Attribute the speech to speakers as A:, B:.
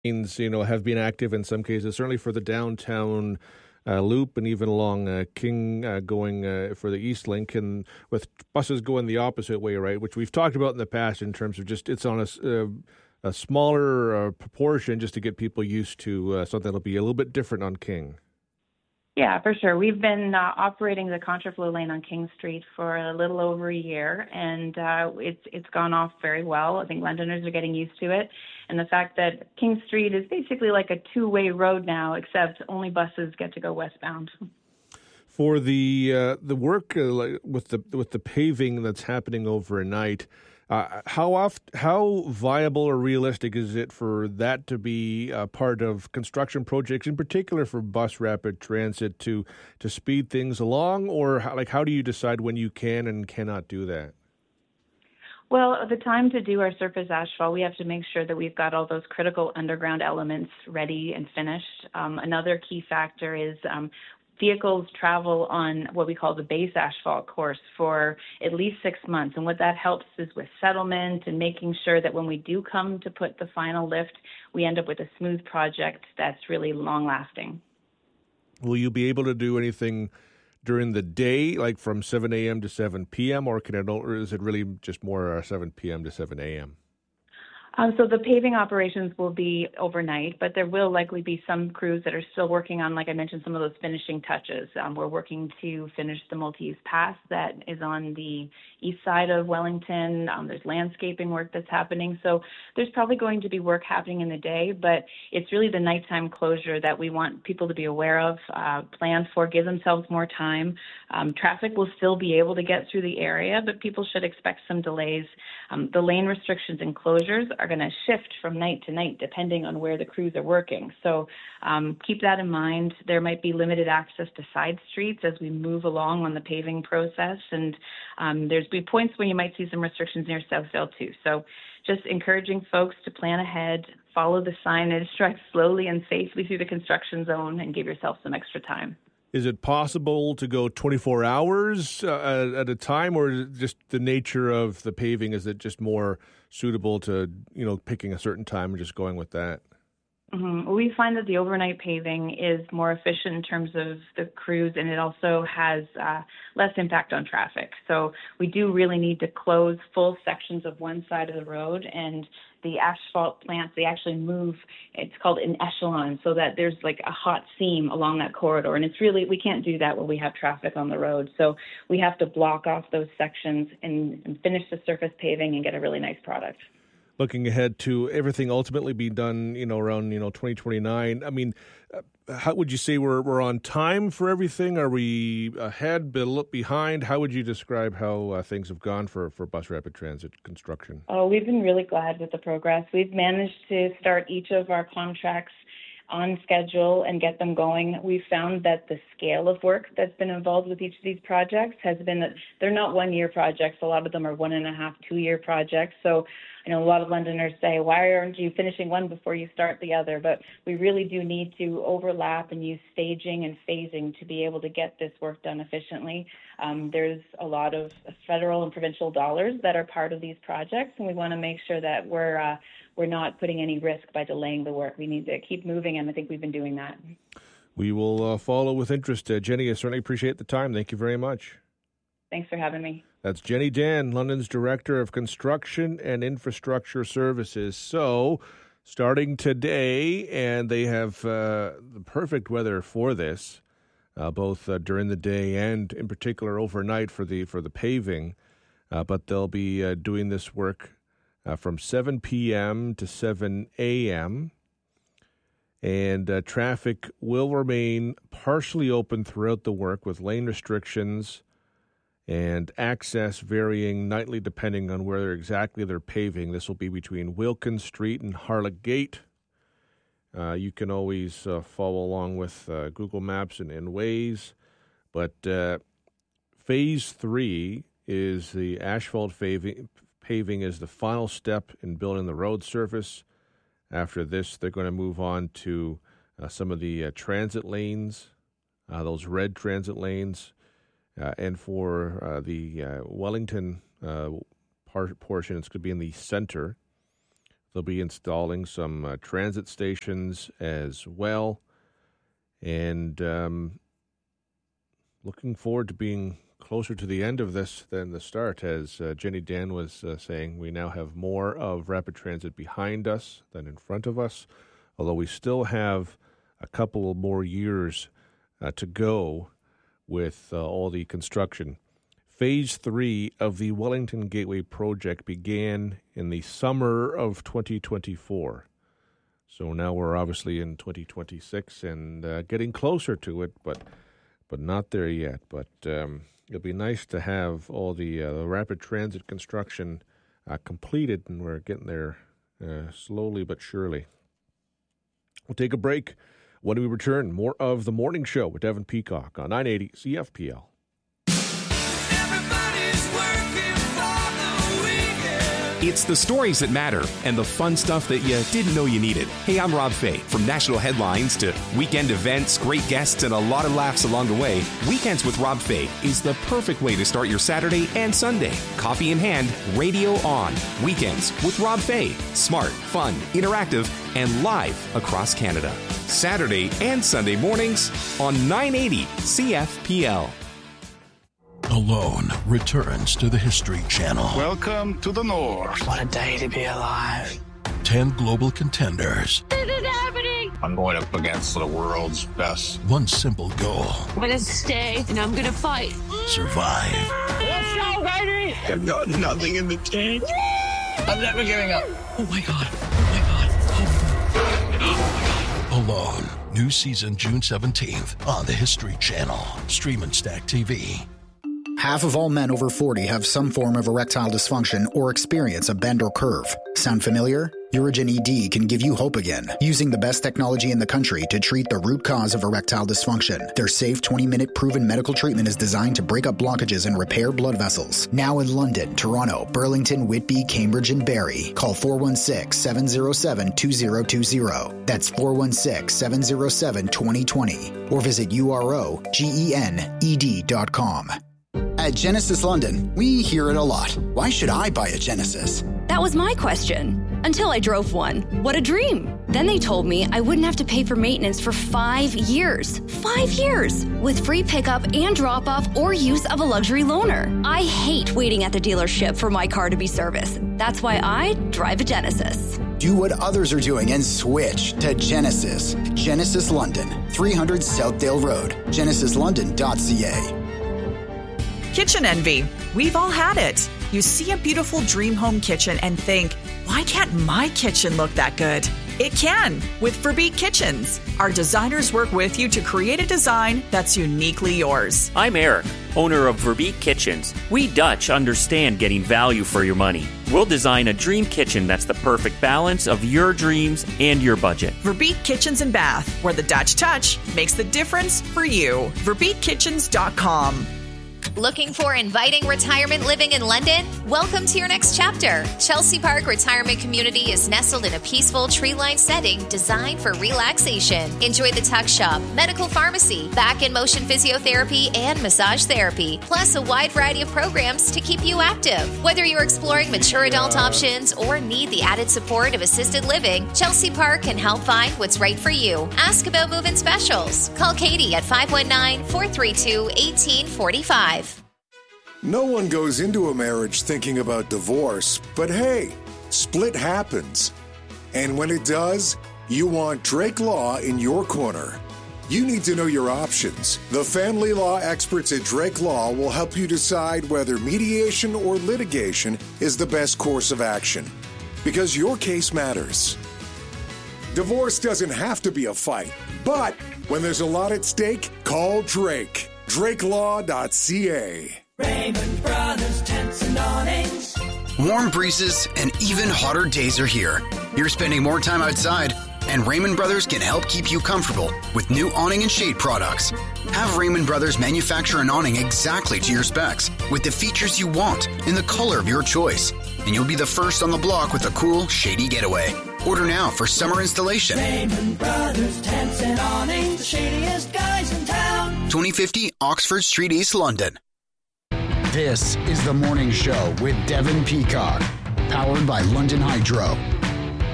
A: have been active in some cases, certainly for the downtown loop and even along King going for the East Link, and with buses going the opposite way, right, which we've talked about in the past in terms of just it's on a smaller proportion just to get people used to something that'll be a little bit different on King.
B: Yeah, for sure. We've been operating the contraflow lane on King Street for a little over a year, and it's gone off very well. I think Londoners are getting used to it, and the fact that King Street is basically like a two-way road now, except only buses get to go westbound.
A: For the work with the paving that's happening overnight, how viable or realistic is it for that to be a part of construction projects, in particular for bus rapid transit, to speed things along, or how do you decide when you can and cannot do that?
B: Well, at the time to do our surface asphalt, we have to make sure that we've got all those critical underground elements ready and finished. Another key factor is vehicles travel on what we call the base asphalt course for at least 6 months. And what that helps is with settlement and making sure that when we do come to put the final lift, we end up with a smooth project that's really long lasting.
A: Will you be able to do anything during the day, like from 7 a.m. to 7 p.m., or is it really just more 7 p.m. to 7 a.m.?
B: So the paving operations will be overnight, but there will likely be some crews that are still working on, like I mentioned, some of those finishing touches. We're working to finish the multi-use path that is on the east side of Wellington. There's landscaping work that's happening. So there's probably going to be work happening in the day, but it's really the nighttime closure that we want people to be aware of, plan for, give themselves more time. Traffic will still be able to get through the area, but people should expect some delays. The lane restrictions and closures are going to shift from night to night depending on where the crews are working. So keep that in mind. There might be limited access to side streets as we move along on the paving process, and there's be points where you might see some restrictions near Southdale too. So just encouraging folks to plan ahead, follow the signage, drive slowly and safely through the construction zone, and give yourself some extra time.
A: Is it possible to go 24 hours at a time, or is it just the nature of the paving? Is it just more suitable to, picking a certain time and just going with that?
B: Mm-hmm. We find that the overnight paving is more efficient in terms of the crews, and it also has less impact on traffic. So we do really need to close full sections of one side of the road, and the asphalt plants, they actually move, it's called an echelon, so that there's like a hot seam along that corridor. And it's really, we can't do that when we have traffic on the road. So we have to block off those sections and finish the surface paving and get a really nice product.
A: Looking ahead to everything ultimately be done, around, 2029. I mean, how would you say we're on time for everything? Are we ahead, behind? How would you describe how things have gone for bus rapid transit construction?
B: Oh, we've been really glad with the progress. We've managed to start each of our contracts on schedule and get them going. We've found that the scale of work that's been involved with each of these projects has been that they're not 1 year projects. A lot of them are 1.5, 2 year projects. So I know a lot of Londoners say, why aren't you finishing one before you start the other? But we really do need to overlap and use staging and phasing to be able to get this work done efficiently. There's a lot of federal and provincial dollars that are part of these projects, and we want to make sure that we're not putting any risk by delaying the work. We need to keep moving, and I think we've been doing that.
A: We will follow with interest. Jenny, I certainly appreciate the time. Thank you very much.
B: Thanks for having me.
A: That's Jenny Dan, London's Director of Construction and Infrastructure Services. So, starting today, and they have the perfect weather for this, both during the day and in particular overnight for the paving. But they'll be doing this work from 7 p.m. to 7 a.m., and traffic will remain partially open throughout the work with lane restrictions and access varying nightly depending on where exactly they're paving. This will be between Wilkins Street and Harlech Gate. You can always follow along with Google Maps and Waze. But Phase 3 is the asphalt paving is the final step in building the road surface. After this, they're going to move on to some of the transit lanes, those red transit lanes. And for the Wellington portion, it's going to be in the center. They'll be installing some transit stations as well. And looking forward to being closer to the end of this than the start. As Jenny Dan was saying, we now have more of rapid transit behind us than in front of us, although we still have a couple more years to go with all the construction. Phase 3 of the Wellington Gateway project began in the summer of 2024. So now we're obviously in 2026 and getting closer to it, but not there yet. But it'll be nice to have all the rapid transit construction completed, and we're getting there slowly but surely. We'll take a break. When we return, more of The Morning Show with Devin Peacock on 980 CFPL.
C: It's the stories that matter and the fun stuff that you didn't know you needed. Hey, I'm Rob Fay. From national headlines to weekend events, great guests, and a lot of laughs along the way, Weekends with Rob Fay is the perfect way to start your Saturday and Sunday. Coffee in hand, radio on. Weekends with Rob Fay. Smart, fun, interactive, and live across Canada. Saturday and Sunday mornings on 980 CFPL.
D: Alone returns to the History Channel.
E: Welcome to the North.
F: What a day to be alive.
D: 10 global contenders.
G: This is happening.
E: I'm going up against the world's best.
D: One simple goal.
G: I'm going to stay and I'm going to fight.
D: Survive.
G: Let's go, baby.
E: I've got nothing in the tank.
F: I'm never giving up.
D: Oh my God. Oh my God. Oh my God. Alone. New season June 17th on the History Channel. Stream and Stack TV.
H: Half of all men over 40 have some form of erectile dysfunction or experience a bend or curve. Sound familiar? Urigen ED can give you hope again, using the best technology in the country to treat the root cause of erectile dysfunction. Their safe 20-minute proven medical treatment is designed to break up blockages and repair blood vessels. Now in London, Toronto, Burlington, Whitby, Cambridge, and Barrie. Call 416-707-2020. That's 416-707-2020. Or visit UROGENED.com. At Genesis London, we hear it a lot. Why should I buy a Genesis?
I: That was my question. Until I drove one. What a dream. Then they told me I wouldn't have to pay for maintenance for 5 years. 5 years! With free pickup and drop-off or use of a luxury loaner. I hate waiting at the dealership for my car to be serviced. That's why I drive a Genesis.
H: Do what others are doing and switch to Genesis. Genesis London, 300 Southdale Road. GenesisLondon.ca.
J: Kitchen envy. We've all had it. You see a beautiful dream home kitchen and think, why can't my kitchen look that good? It can with Verbeek Kitchens. Our designers work with you to create a design that's uniquely yours.
K: I'm Eric, owner of Verbeek Kitchens. We Dutch understand getting value for your money. We'll design a dream kitchen that's the perfect balance of your dreams and your budget.
J: Verbeek Kitchens and Bath, where the Dutch touch makes the difference for you. VerbeekKitchens.com.
L: Looking for inviting retirement living in London? Welcome to your next chapter. Chelsea Park Retirement Community is nestled in a peaceful tree-lined setting designed for relaxation. Enjoy the tuck shop, medical pharmacy, back and motion physiotherapy, and massage therapy, plus a wide variety of programs to keep you active. Whether you're exploring mature adult options or need the added support of assisted living, Chelsea Park can help find what's right for you. Ask about move-in specials. Call Katie at 519-432-1845.
M: No one goes into a marriage thinking about divorce, but hey, split happens. And when it does, you want Drake Law in your corner. You need to know your options. The family law experts at Drake Law will help you decide whether mediation or litigation is the best course of action, because your case matters. Divorce doesn't have to be a fight, but when there's a lot at stake, call Drake. DrakeLaw.ca.
N: Raymond Brothers Tents and Awnings.
H: Warm breezes and even hotter days are here. You're spending more time outside, and Raymond Brothers can help keep you comfortable with new awning and shade products. Have Raymond Brothers manufacture an awning exactly to your specs with the features you want in the color of your choice. And you'll be the first on the block with a cool, shady getaway. Order now for summer installation.
N: Raymond Brothers Tents and Awnings, the shadiest guys in town.
H: 2050 Oxford Street, East London.
O: This is The Morning Show with Devin Peacock, powered by London Hydro.